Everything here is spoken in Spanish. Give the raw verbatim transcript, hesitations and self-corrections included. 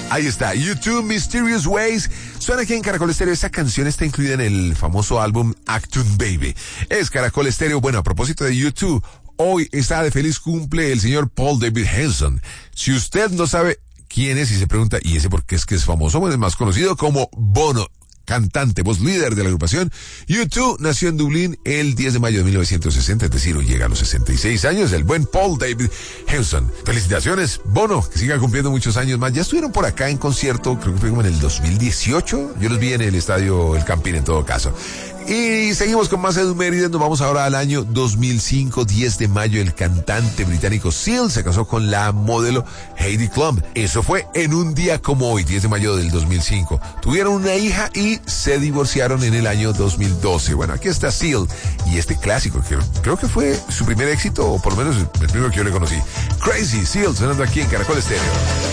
Ahí está, U dos, Mysterious Ways. Suena aquí en Caracol Estéreo. Esta canción está incluida en el famoso álbum Actun Baby. Es Caracol Estéreo. Bueno, a propósito de U dos, hoy está de feliz cumple el señor Paul David Hewson. Si usted no sabe quién es y se pregunta, ¿y ese por qué es que es famoso? Bueno, es más conocido como Bono, cantante, voz líder de la agrupación. U dos nació en Dublín el diez de mayo de mil novecientos sesenta, es decir, hoy llega a los sesenta y seis años, el buen Paul David Hewson. Felicitaciones, Bono, que siga cumpliendo muchos años más. Ya estuvieron por acá en concierto, creo que fue como en el dos mil dieciocho, yo los vi en el estadio El Campín en todo caso. Y seguimos con más efemérides. Nos vamos ahora al año dos mil cinco, diez de mayo, el cantante británico Seal se casó con la modelo Heidi Klum. Eso fue en un día como hoy, diez de mayo del dos mil cinco. Tuvieron una hija y se divorciaron en el año dos mil doce. Bueno, aquí está Seal y este clásico que creo que fue su primer éxito, o por lo menos el primero que yo le conocí. Crazy, Seal, sonando aquí en Caracol Estéreo.